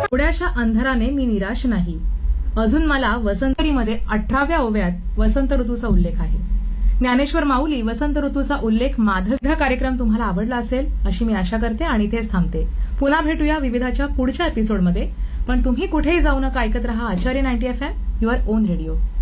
थोड्याशा अंधाराने मी निराश नाही. अजून मला वसंतरीमध्ये 18व्या ओव्यात वसंत ऋतूचा उल्लेख आहे. ज्ञानेश्वर माऊली वसंत ऋतूचा उल्लेख माधव कार्यक्रम तुम्हाला आवडला असेल अशी मी आशा करते आणि इथेच थांबते. पुन्हा भेटूया विविधाच्या पुढच्या एपिसोडमध्ये. पण तुम्ही कुठेही जाऊ नका, ऐकत रहा आचार्य 90 FM, युअर ओन रेडिओ.